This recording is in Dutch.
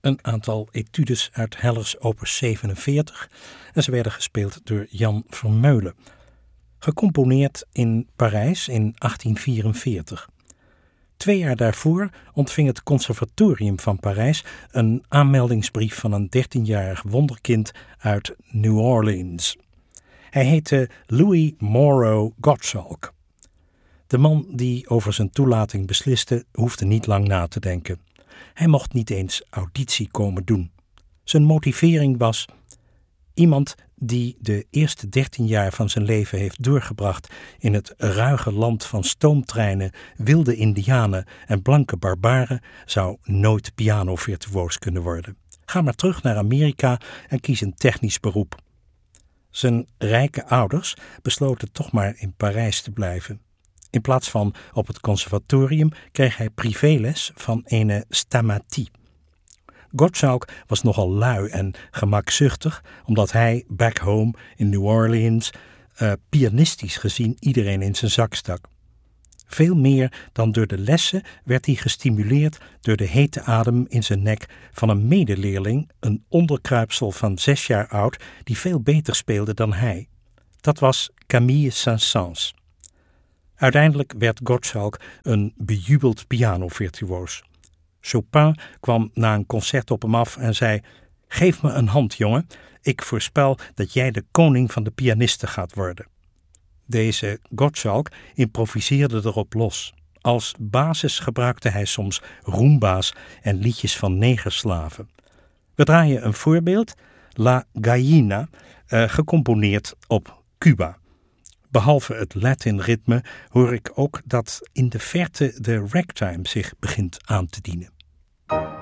een aantal etudes uit Hellers opus 47 en ze werden gespeeld door Jan Vermeulen. Gecomponeerd in Parijs in 1844. 2 jaar daarvoor ontving het Conservatorium van Parijs een aanmeldingsbrief van een 13-jarig wonderkind uit New Orleans. Hij heette Louis Moreau Gottschalk. De man die over zijn toelating besliste, hoefde niet lang na te denken. Hij mocht niet eens auditie komen doen. Zijn motivering was: iemand die de eerste 13 jaar van zijn leven heeft doorgebracht in het ruige land van stoomtreinen, wilde indianen en blanke barbaren, zou nooit pianovirtuoos kunnen worden. Ga maar terug naar Amerika en kies een technisch beroep. Zijn rijke ouders besloten toch maar in Parijs te blijven. In plaats van op het conservatorium kreeg hij privéles van ene Stamaty. Gottschalk was nogal lui en gemakzuchtig, omdat hij back home in New Orleans pianistisch gezien iedereen in zijn zak stak. Veel meer dan door de lessen werd hij gestimuleerd door de hete adem in zijn nek van een medeleerling, een onderkruipsel van 6 jaar oud, die veel beter speelde dan hij. Dat was Camille Saint-Saëns. Uiteindelijk werd Gottschalk een bejubeld pianovirtuoos. Chopin kwam na een concert op hem af en zei: "Geef me een hand, jongen. Ik voorspel dat jij de koning van de pianisten gaat worden." Deze Gottschalk improviseerde erop los. Als basis gebruikte hij soms roemba's en liedjes van negerslaven. We draaien een voorbeeld, La Gallina, gecomponeerd op Cuba. Behalve het Latin-ritme hoor ik ook dat in de verte de ragtime zich begint aan te dienen.